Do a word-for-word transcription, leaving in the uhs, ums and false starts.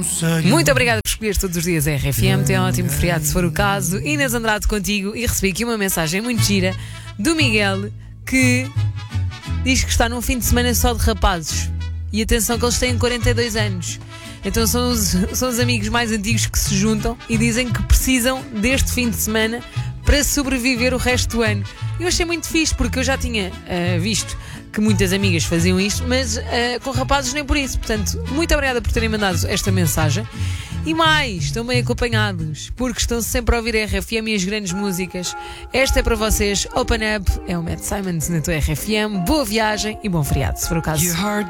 Muito obrigada por escolher todos os dias a R F M. Tem um ótimo feriado se for o caso. Inês Andrade contigo. E recebi aqui uma mensagem muito gira do Miguel, que diz que está num fim de semana só de rapazes. E atenção que eles têm quarenta e dois anos. Então são os, são os amigos mais antigos que se juntam e dizem que precisam deste fim de semana para sobreviver o resto do ano. Eu achei muito fixe, porque eu já tinha uh, visto que muitas amigas faziam isto, mas uh, com rapazes nem por isso. Portanto, muito obrigada por terem mandado esta mensagem. E mais, estão bem acompanhados, porque estão sempre a ouvir a R F M e as grandes músicas. Esta é para vocês, Open Up, é o Matt Simons na tua R F M. Boa viagem e bom feriado, se for o caso.